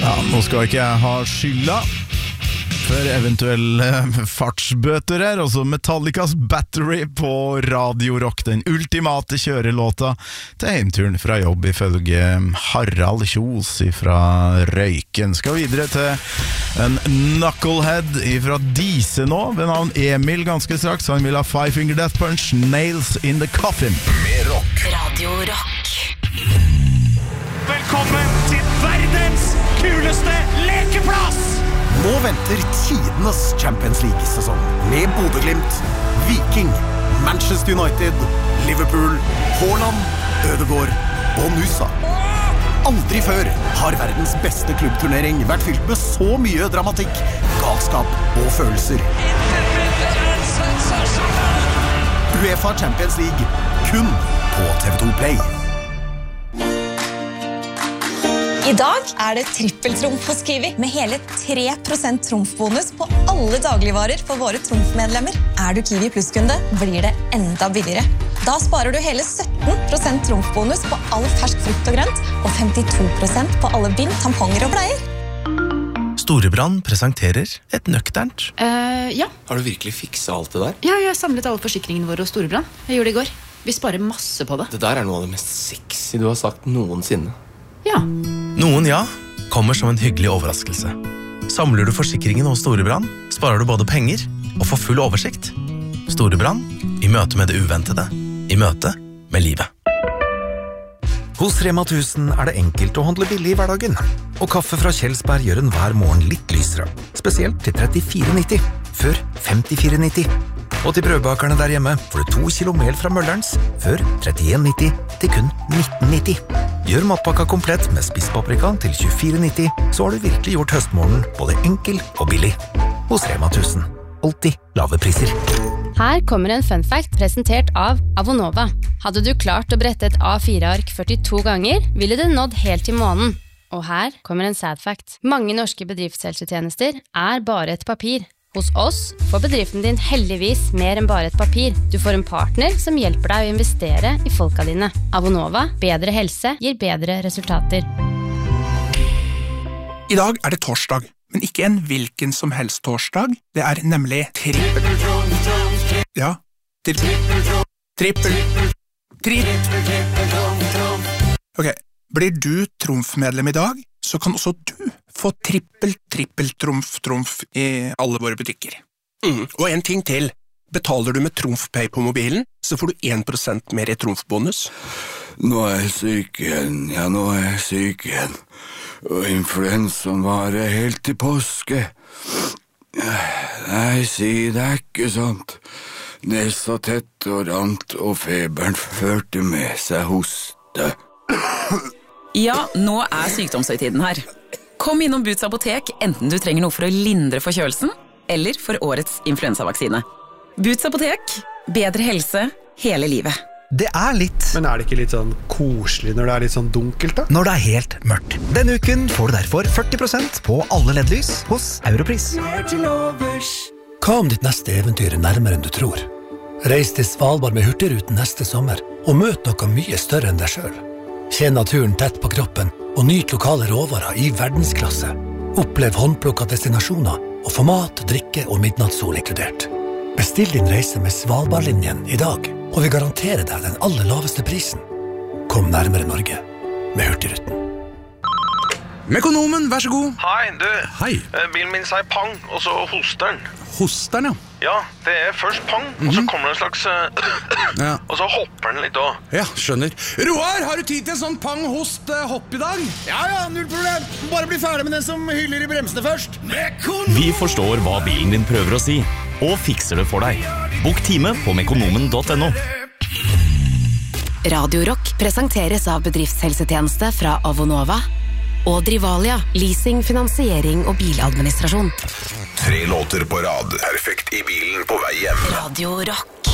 Ja, nå skal ikke jeg ha skylda for eventuelle fartsbøter her. Også Metallicas Battery på Radio Rock, den ultimate kjørelåta til heimturen fra jobb, ifølge Harald Kjos fra Røyken. Skal videre til en knucklehead fra Dise nå, ved navn Emil ganske straks. Han vil ha Five Finger Death Punch, Nails in the Coffin. Med rock. Radio Rock. Velkommen til verdens kuleste lekeplass! Nå venter tidenes Champions League-sesong med Bodø/Glimt, Viking, Manchester United, Liverpool, Haaland, Ødegaard og Nusa. Aldri før har verdens beste klubbturnering vært fylt med så mye dramatikk, galskap og følelser. UEFA Champions League, kun på TV2 Play. I dag er det trippeltrumf hos Kiwi, med hele 3% trumfbonus på alle dagligvarer for våre trumfmedlemmer. Er du Kiwi Plus-kunde, blir det enda billigere. Da sparer du hele 17% trumfbonus på all fersk frukt og grønt, og 52% på alle bind, tamponger og bleier. Storebrand presenterer et nøkternt. Ja. Har du virkelig fikset alt det der? Ja, jeg har samlet alle forsikringene våre hos Storebrand. Jeg gjorde det i går. Vi sparer masse på det. Det der er noe av det mest sexy du har sagt noensinne. Ja. Noen ja kommer som en hyggelig overraskelse. Samler du forsikringen hos Storebrand, sparer du både penger og får full oversikt. Storebrand, i møte med det uventede, i møte med livet. Hos Rema 1000 er det enkelt å handle billig i hverdagen. Og kaffe fra Kjelsberg gjør en hver morgen litt lysere. Spesielt til 34,90, før 54,90. Og til brødbakerne der hjemme får du 2 kilo mel fra Møllerens, før 31,90 til kun 19,90. Gjør matpakka komplett med spisspaprika til 24,90, så har du virkelig gjort høstmorgen både enkel og billig. Hos Rema 1000. Alltid lave priser. Her kommer en fun fact presentert av Avonova. Hadde du klart å brette et A4-ark 42 ganger, ville du nådd helt til månen. Og her kommer en sad fact. Mange norske bedriftshelsetjenester er bare et papir. Hos oss får bedriften din heldigvis mer enn bare et papir. Du får en partner som hjelper deg å investere i folka dine. Avonova, bedre helse gir bedre resultater. I dag er det torsdag, men ikke en hvilken som helst torsdag. Det er nemlig trippel. Ja, trippel. Ok, blir du trumfmedlem i dag, så kan også du få trippel-trumf i alle våre butikker. Og en ting til. Betaler du med TrumfPay på mobilen, så får du 1% mer i trumfbonus. Nå er jeg syk igjen. Og influensaen varer helt til påske. Nei, si det er ikke sant. Nesa tett og rant, og feberen førte med seg hoste. Ja, nå er sykdomshøytiden her. Kom innom Boots apotek, enten du trenger noe for å lindre forkjølelsen, eller for årets influensavaksine. Boots apotek, bedre helse hele livet. Det er litt. Men er det ikke litt sånn koselig når det er litt sånn dunkelt da? Når det er helt mørkt. Denne uken får du derfor 40% på alle LED-lys hos Europris. Hva om ditt neste eventyr er nærmere enn du tror? Reis til Svalbard med Hurtigruten neste sommer, og møt noe mye større enn deg selv. Kjenn naturen tett på kroppen, og nyt lokale råvarer i verdensklasse. Opplev håndplukka destinasjoner, og få mat, drikke og midnattssol inkludert. Bestill din reise med Svalbardlinjen i dag, og vi garanterer deg den aller laveste prisen. Kom nærmere Norge med Hurtigruten. Mekonomen, vær så god. Hei, du. Hei. Bilen min sier pang, og så hoster den. Hoster den, ja. Ja, det er først pang, og så kommer det en slags... Ja. Og så hopper den litt også. Ja, skjønner. Roar, har du tid til en sånn pang-host-hopp i dag? Ja, null problem. Bare bli ferdig med den som hyller i bremsene først. Vi forstår hva bilen din prøver å si, og fikser det for deg. Bok time på mekonomen.no. Radio Rock presenteres av bedriftshelsetjeneste fra Avonova og Drivalia, leasing, finansiering og biladministrasjon. 3 låter på rad. Perfekt i bilen på vei hjem. Radio Rock.